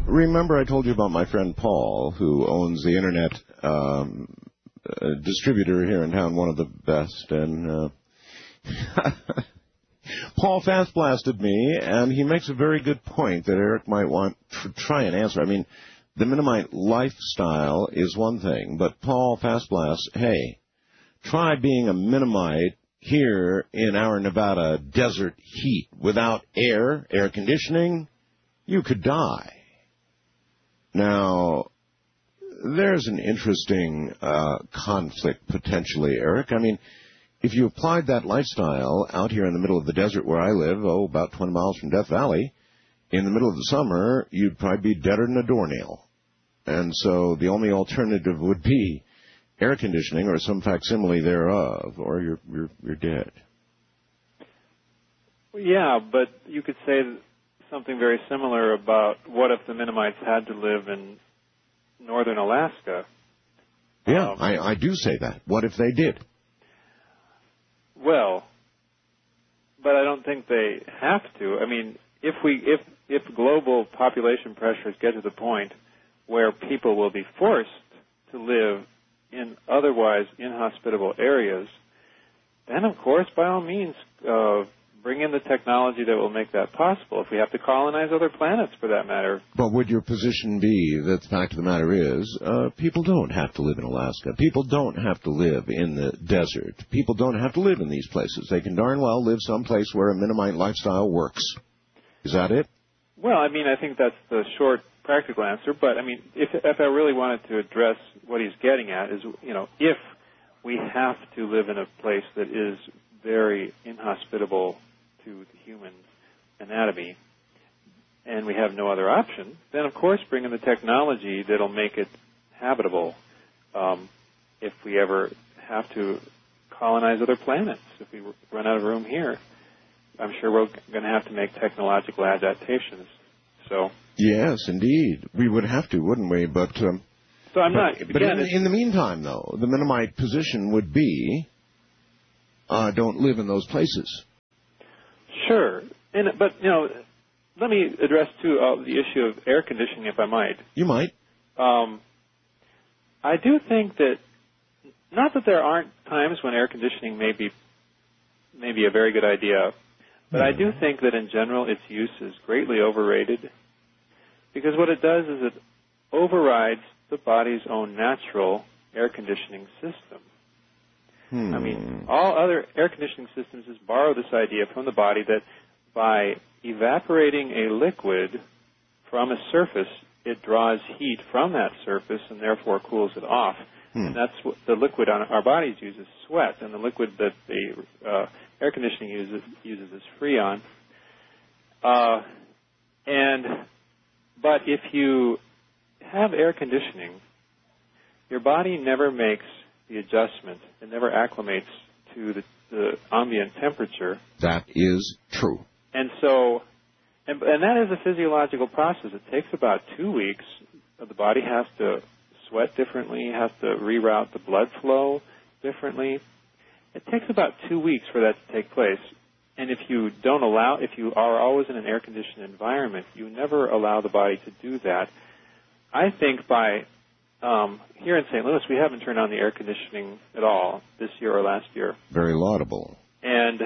remember I told you about my friend Paul, who owns the Internet distributor here in town, one of the best, and Paul fast blasted me, and he makes a very good point that Eric might want to try and answer. I mean, the Mennonite lifestyle is one thing, but Paul fast blasts, hey, try being a Mennonite here in our Nevada desert heat without air conditioning. You could die. Now, there's an interesting conflict potentially, Eric. I mean, if you applied that lifestyle out here in the middle of the desert where I live, about 20 miles from Death Valley, in the middle of the summer, you'd probably be deader than a doornail. And so the only alternative would be air conditioning or some facsimile thereof, or you're dead. Yeah, but you could say something very similar about what if the Mennonites had to live in northern Alaska? Yeah, I do say that. What if they did? Well, but I don't think they have to. I mean, if global population pressures get to the point where people will be forced to live in otherwise inhospitable areas, then, of course, by all means, bring in the technology that will make that possible. If we have to colonize other planets, for that matter. But would your position be that the fact of the matter is people don't have to live in Alaska. People don't have to live in the desert. People don't have to live in these places. They can darn well live someplace where a Mennonite lifestyle works. Is that it? Well, I mean, I think that's the short, practical answer. But, I mean, if I really wanted to address what he's getting at is, if we have to live in a place that is very inhospitable to the human anatomy, and we have no other option, then of course bring in the technology that'll make it habitable. If we ever have to colonize other planets, if we run out of room here, I'm sure we're going to have to make technological adaptations. So yes, indeed, we would have to, wouldn't we? But so I'm not. But in the meantime, though, the Mennonite position would be don't live in those places. Sure, but let me address too the issue of air conditioning, if I might. You might. I do think that not that there aren't times when air conditioning may be a very good idea, but I do think that in general its use is greatly overrated, because what it does is it overrides the body's own natural air conditioning system. I mean, all other air conditioning systems just borrow this idea from the body that by evaporating a liquid from a surface, it draws heat from that surface and therefore cools it off. And that's what the liquid on our bodies uses, sweat, and the liquid that the air conditioning uses is Freon. But if you have air conditioning, your body never makes the adjustment. It never acclimates to the ambient temperature. That is true. And so, and that is a physiological process. It takes about 2 weeks. The body has to sweat differently, has to reroute the blood flow differently. It takes about 2 weeks for that to take place. And if you are always in an air-conditioned environment, you never allow the body to do that. I think by here in St. Louis, we haven't turned on the air conditioning at all this year or last year. Very laudable. And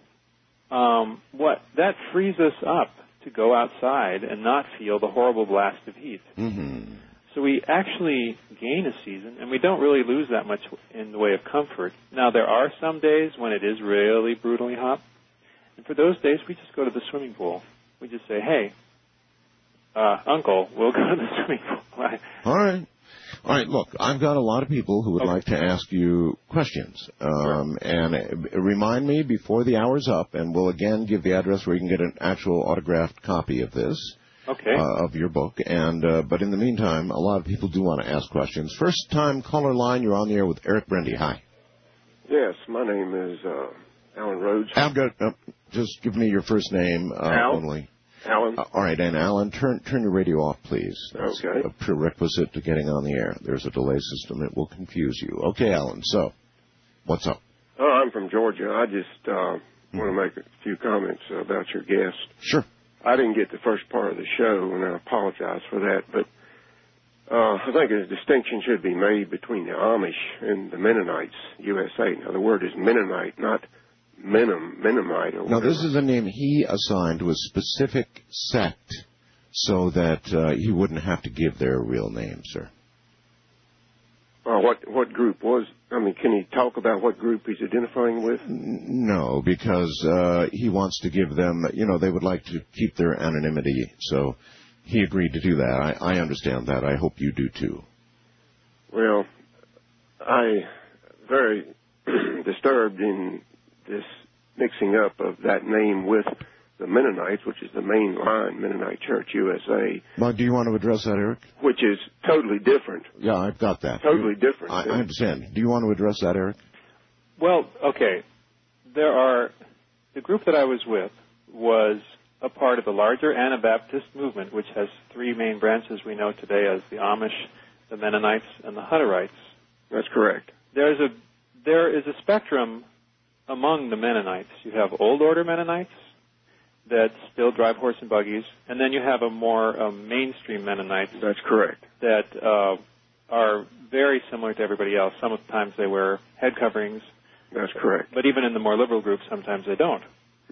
that frees us up to go outside and not feel the horrible blast of heat. Mm-hmm. So we actually gain a season, and we don't really lose that much in the way of comfort. Now, there are some days when it is really brutally hot, and for those days, we just go to the swimming pool. We just say, hey, Uncle, we'll go to the swimming pool. All right, look, I've got a lot of people who would like to ask you questions. And remind me before the hour's up, and we'll again give the address where you can get an actual autographed copy of this, of your book. And but in the meantime, a lot of people do want to ask questions. First-time caller line, you're on the air with Eric Brendy. Hi. Yes, my name is Alan Rhodes. Just give me your first name only. Alan. All right, and Alan, turn your radio off, please. That's okay. A prerequisite to getting on the air. There's a delay system. It will confuse you. Okay, Alan, so what's up? Oh, I'm from Georgia. I just want to make a few comments about your guest. Sure. I didn't get the first part of the show, and I apologize for that. But I think a distinction should be made between the Amish and the Mennonites, USA. Now, the word is Mennonite, not Mennonite. Or now, this is a name he assigned to a specific sect so that he wouldn't have to give their real name, sir. What group was? I mean, can he talk about what group he's identifying with? No, because he wants to give them, they would like to keep their anonymity, so he agreed to do that. I understand that. I hope you do, too. Well, I very disturbed in this mixing up of that name with the Mennonites, which is the main line Mennonite Church USA. Well, do you want to address that, Eric? Which is totally different. Yeah, I've got that. Totally different. I understand. Do you want to address that, Eric? Well, okay. The group that I was with was a part of the larger Anabaptist movement, which has three main branches we know today as the Amish, the Mennonites, and the Hutterites. That's correct. There is a spectrum among the Mennonites. You have Old Order Mennonites that still drive horse and buggies, and then you have a more mainstream Mennonites. That's correct. That are very similar to everybody else. Sometimes they wear head coverings. That's correct. But even in the more liberal groups, sometimes they don't.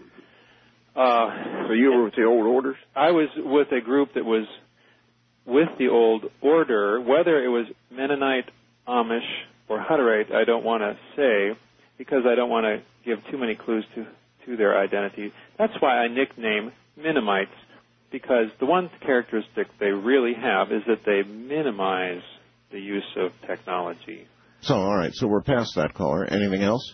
So you were with the Old Orders? I was with a group that was with the Old Order. Whether it was Mennonite, Amish, or Hutterite, I don't want to say, because I don't want to give too many clues to their identity. That's why I nickname Mennonites, because the one characteristic they really have is that they minimize the use of technology. So, all right, so we're past that, caller. Anything else?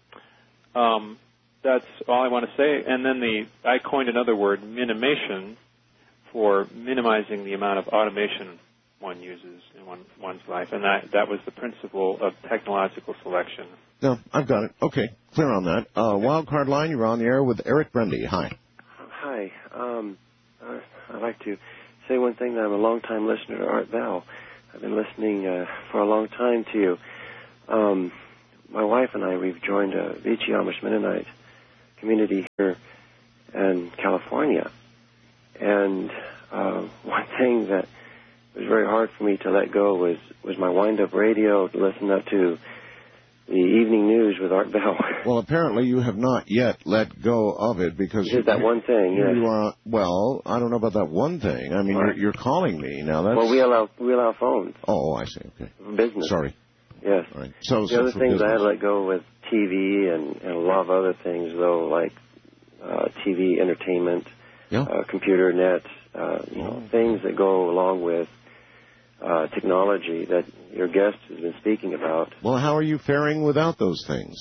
That's all I want to say. And then I coined another word, minimation, for minimizing the amount of automation one uses in one's life. And that was the principle of technological selection. No, I've got it. Okay, clear on that. Wildcard line, you're on the air with Eric Brendy. Hi. Hi. I'd like to say one thing, that I'm a long-time listener to Art Bell. I've been listening for a long time to you. My wife and I, we've joined a Vichy Amish Mennonite community here in California. And one thing that was very hard for me to let go was my wind-up radio, to listen up to the evening news with Art Bell. Well, apparently you have not yet let go of it because you did that one thing. Yes. You are, well, I don't know about that one thing. I mean, you're calling me now. That's... Well, we allow phones. Oh, I see. Okay. Business. Sorry. Yes. All right. So the other things business. I had to let go with TV and a lot of other things, though, like TV entertainment, computer, net, things that go along with technology that your guest has been speaking about. Well, how are you faring without those things?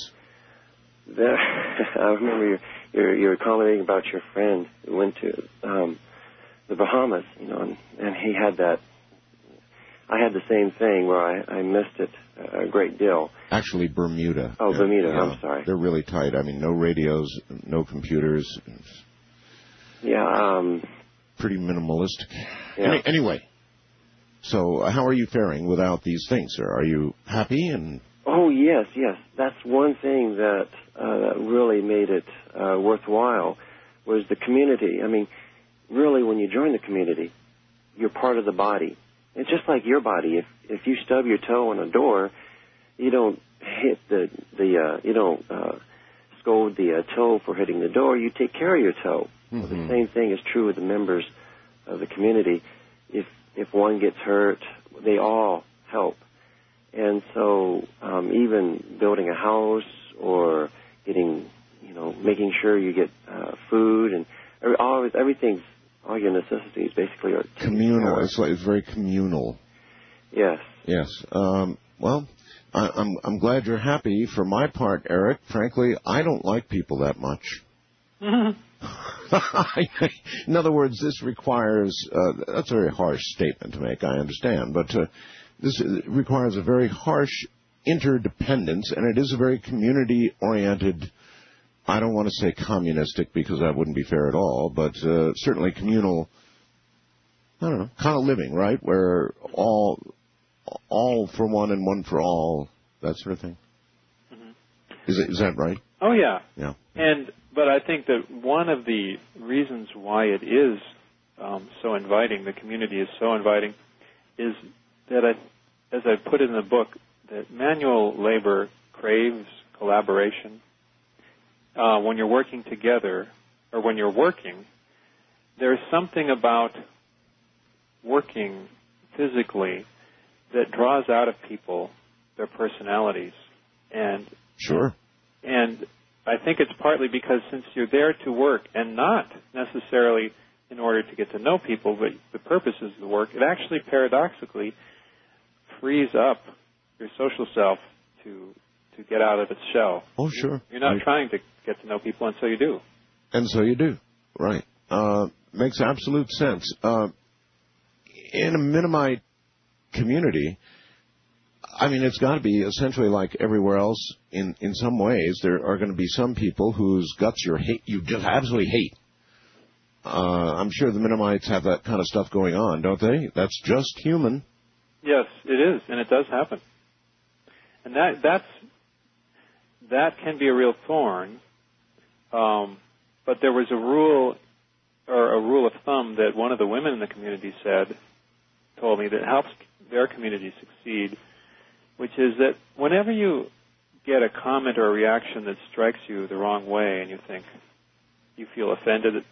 I remember you were commenting about your friend who went to the Bahamas, and he had that. I had the same thing where I missed it a great deal. Actually, Bermuda. Oh, Bermuda. Yeah, I'm sorry. They're really tight. I mean, no radios, no computers. Yeah. Pretty minimalistic. Yeah. Anyway, so how are you faring without these things, sir? Are you happy? Oh, yes. That's one thing that really made it worthwhile was the community. I mean, really, when you join the community, you're part of the body. It's just like your body. If you stub your toe on a door, you don't hit you don't scold the toe for hitting the door. You take care of your toe. Mm-hmm. Well, the same thing is true with the members of the community. If one gets hurt, they all help. And so even building a house or making sure you get food and everything's, all your necessities basically are communal. It's very communal. Yes. Yes. Well, I'm glad you're happy. For my part, Eric, frankly, I don't like people that much. In other words, this requires that's a very harsh statement to make, I understand, but this requires a very harsh interdependence, and it is a very community-oriented, I don't want to say communistic because that wouldn't be fair at all, but certainly communal, I don't know, kind of living, right, where all for one and one for all, that sort of thing. Mm-hmm. Is that right? Oh, yeah. Yeah. And But I think that one of the reasons why it is so inviting, the community is so inviting, is that, as I put in the book, that manual labor craves collaboration. When you're working together, or when you're working, there's something about working physically that draws out of people their personalities. And Sure. And I think it's partly because since you're there to work and not necessarily in order to get to know people, but the purpose is the work, it actually paradoxically frees up your social self to get out of its shell. Oh, sure. You're not trying to get to know people, and so you do. And so you do. Right. Makes absolute sense. In a Mennonite community, I mean, it's got to be essentially like everywhere else in some ways. There are going to be some people whose guts you just absolutely hate. I'm sure the Mennonites have that kind of stuff going on, don't they? That's just human. Yes, it is, and it does happen. And that can be a real thorn. But there was a rule of thumb that one of the women in the community told me that helps their community succeed, which is that whenever you get a comment or a reaction that strikes you the wrong way and you feel offended,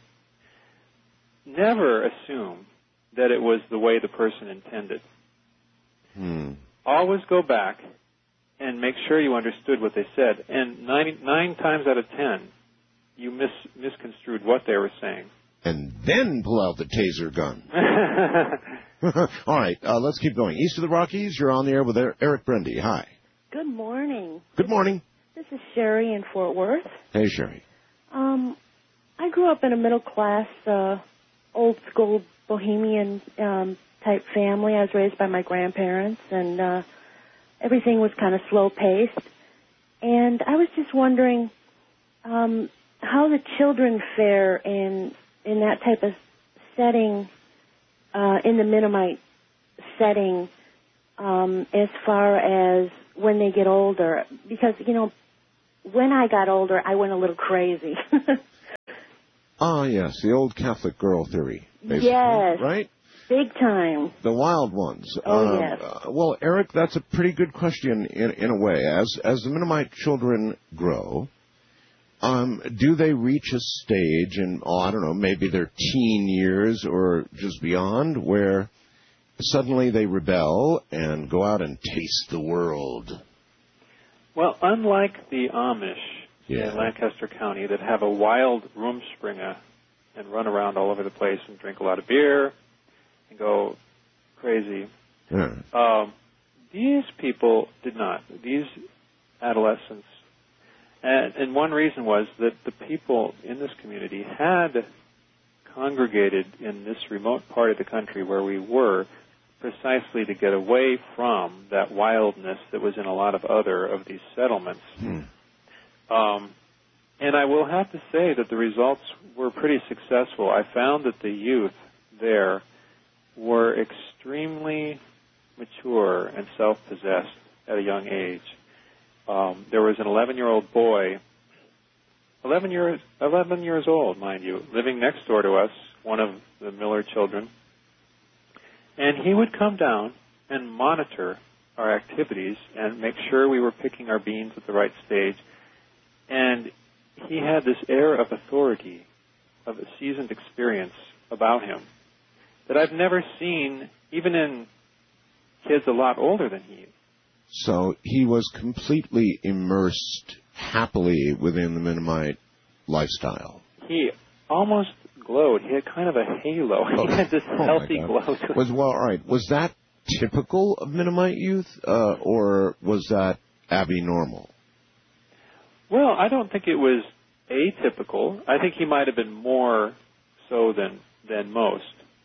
never assume that it was the way the person intended. Always go back and make sure you understood what they said. And 9 times out of 10, you misconstrued what they were saying. And then pull out the taser gun. All right, let's keep going. East of the Rockies, you're on the air with Eric Brendy. Hi. Good morning. Good morning. This is Sherry in Fort Worth. Hey, Sherry. I grew up in a middle-class, old-school bohemian type family. I was raised by my grandparents, and everything was kind of slow-paced. And I was just wondering how the children fare in that type of setting, in the Mennonite setting, as far as when they get older. Because, when I got older, I went a little crazy. Yes, the old Catholic girl theory, basically. Yes. Right? Big time. The wild ones. Oh, yes. Well, Eric, that's a pretty good question in a way. As the Mennonite children grow, do they reach a stage in, I don't know, maybe their teen years or just beyond, where suddenly they rebel and go out and taste the world? Well, unlike the Amish in Lancaster County that have a wild Rumspringa and run around all over the place and drink a lot of beer and go crazy, these people did not. These adolescents. And one reason was that the people in this community had congregated in this remote part of the country where we were precisely to get away from that wildness that was in a lot of other of these settlements. And I will have to say that the results were pretty successful. I found that the youth there were extremely mature and self-possessed at a young age. There was an 11-year-old boy, 11 years old, mind you, living next door to us, one of the Miller children. And he would come down and monitor our activities and make sure we were picking our beans at the right stage. And he had this air of authority, of a seasoned experience about him that I've never seen even in kids a lot older than he is. So he was completely immersed happily within the Mennonite lifestyle. He almost glowed. He had kind of a halo. He had this healthy glow to him. All right. Was that typical of Mennonite youth, or was that abnormal? Well, I don't think it was atypical. I think he might have been more so than most.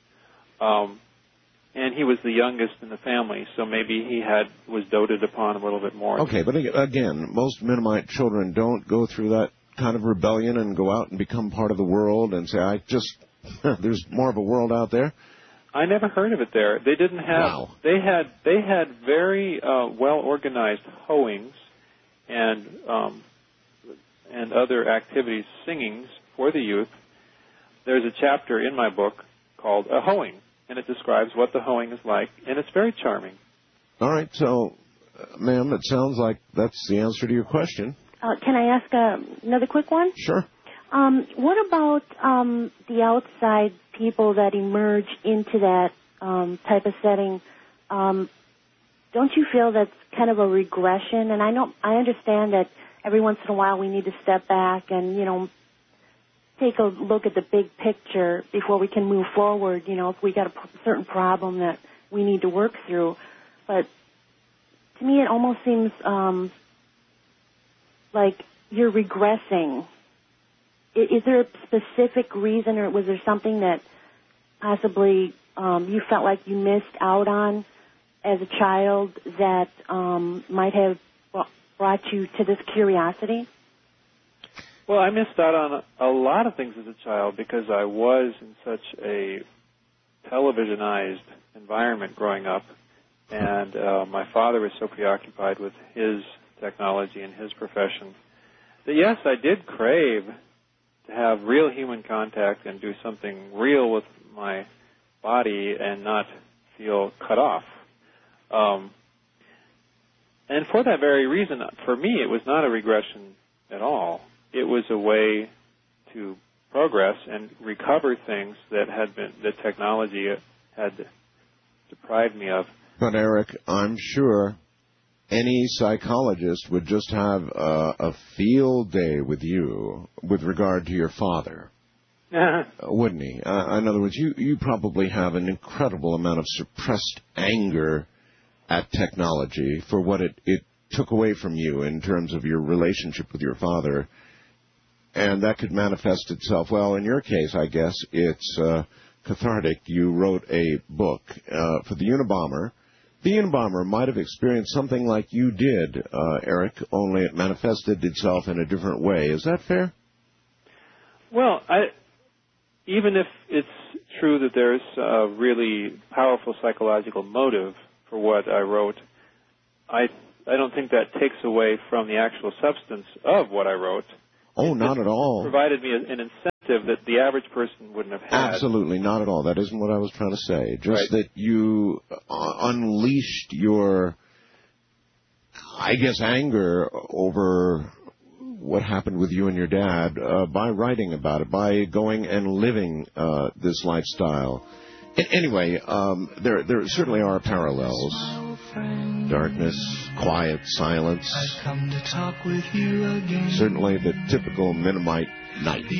And he was the youngest in the family, so maybe he was doted upon a little bit more. Okay, but again, most Mennonite children don't go through that kind of rebellion and go out and become part of the world and say, there's more of a world out there. I never heard of it there. They didn't have. Wow. They had very well organized hoeings and and other activities, singings for the youth, there's a chapter in my book called A Hoeing, and it describes what the hoeing is like, and it's very charming. All right, so, ma'am, it sounds like that's the answer to your question. Can I ask another quick one? Sure. What about the outside people that emerge into that type of setting? Don't you feel that's kind of a regression? And I understand that every once in a while we need to step back and, take a look at the big picture before we can move forward, if we got a certain problem that we need to work through. But to me it almost seems like you're regressing. Is there a specific reason, or was there something that possibly you felt like you missed out on as a child that might have brought you to this curiosity? Well, I missed out on a lot of things as a child because I was in such a televisionized environment growing up, and my father was so preoccupied with his technology and his profession that, yes, I did crave to have real human contact and do something real with my body and not feel cut off. And for that very reason, for me, it was not a regression at all. It was a way to progress and recover things that technology had deprived me of. But, Eric, I'm sure any psychologist would just have a field day with you with regard to your father, wouldn't he? In other words, you probably have an incredible amount of suppressed anger at technology for what it took away from you in terms of your relationship with your father. And that could manifest itself, well, in your case, I guess, it's cathartic. You wrote a book for the Unabomber. The Unabomber might have experienced something like you did, Eric, only it manifested itself in a different way. Is that fair? Well, even if it's true that there's a really powerful psychological motive for what I wrote, I don't think that takes away from the actual substance of what I wrote. Oh, not at all. Provided me an incentive that the average person wouldn't have had. Absolutely, not at all. That isn't what I was trying to say. Just right. That you unleashed your, I guess, anger over what happened with you and your dad by writing about it, by going and living this lifestyle. Anyway, there certainly are parallels. Darkness, quiet, silence. I've come to talk with you again. Certainly the typical Mennonite night.